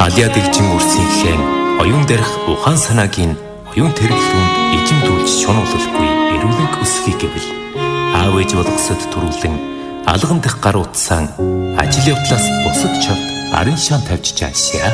Алиа дэлжин үрсийнхээ оюун дээрх ухаан санаагийн оюун тэргэллүүнд ижимдүүлж шунуулалгүй эрүүлэнг өсгий гэвэл аав ээж болгосод төрүүлэн алган дэх гар утсаан ажил явдлаас бусад чавд арын шаан тавьж чаашаа.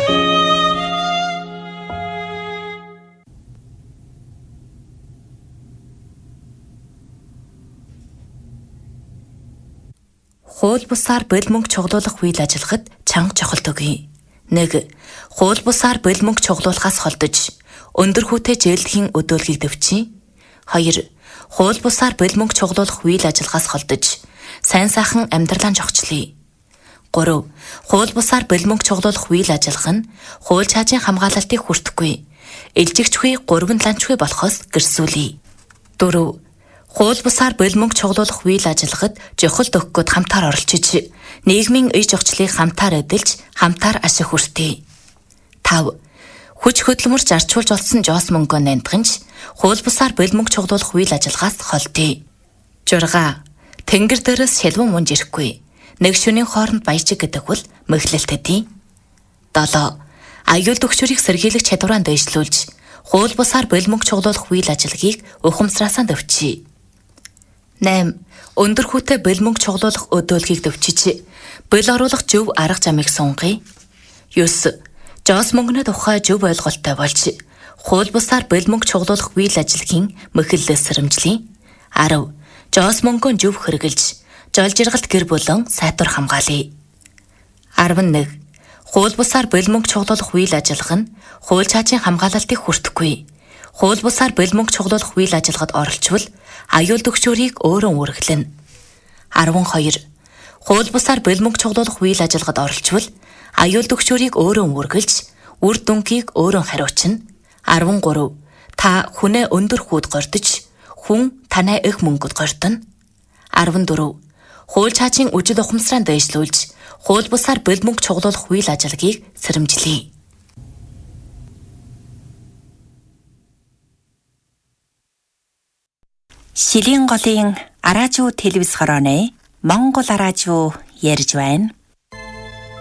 Хууль бусаар бэл мөнгө чуглуулах үйл ажиллагад чанга чухалд өгье. 1. Хууль бусаар бэл мөнгө чуглуулахаас холдож өндөр хүүтэй зээлдэхийн өдөөлгийг дэвчий. 2. Хууль бусаар бэл мөнгө чуглуулах үйл ажиллагаас холдож сайн сайхан амьдралаа зохицлие. 3. Хууль бусаар бэл мөнгө чуглуулах үйл ажиллагаа нь хууль чаажийн хамгаалалтыг хүртэхгүй, илжигчгүй 3 ланчгүй болохоос гэрсүүлье. 4. Хууль бусаар бэл мөнгө чуглуулах үйл ажиллагад жохолт өгөхөд хамтаар оролцож, нийгмийн ие зохицлыг хамтаар эдэлж, хамтаар ашиг хүртээ. 5. Хүч хөдөлмөрч зарчуулж олсон жоос мөнгөө нандганч, хууль бусаар бэл мөнгө чуглуулах үйл ажиллагаас холдъё. 6. Тэнгэр дээрээс шилбэн мунж ирэхгүй. Нэг шөнийн хооронд баяжиг гэдэг бол мэхлэлтэдий. 7. Аюул төгшөрийг сэргийлэх чадвараа дэвшлүүлж, хууль бусаар бэл мөнгө чуглуулах үйл ажиллагийг ухамсараасаа дэвчий. 8. Өндөр хүүтэй бэл мөнгө чуглуулах өдөөлгийг дэвчиж, бэл оруулах зөв арга замыг сунгая. 9. Жоос мөнгөний тухай зөв ойлголттой болж, хууль бусаар бэл мөнгө чуглуулах үйл ажиллагийн мэхэллээс сэрэмжлэе. 10. Жоос мөнгөө зөв хэрэгжилж, жол жиргалт гэр бүлэн сайтвар хамгаалъя. 11. Хууль бусаар бэл мөнгө чуглуулах үйл ажиллагаа нь хууль чаажийн хамгаалалтыг хүртэхгүй. Хууль бусаар бэл мөнгө чуглуулах үйл ажиллагад оролцвол аюул төгшөөрийг өөрөө үргэлжлэнэ. 12. Хууль бусаар бэл мөнгө чуглуулах үйл ажиллагад оролцвол аюул төгшөөрийг өөрөө үргэлж, үр дүнгийг өөрөө хариуцна. 13. Та хүнээ өндөр хүүд гордож, хүн танай их мөнгөд гордоно. 14. Хууль чаажийн үжил ухамсараа дэвшлүүлж, хууль бусаар бэл мөнгө чуглуулах үйл ажиллагийг сэрэмжлэе. Шилийн голын араажуу телевиз хорооны Монгол араажуу ярьж байна.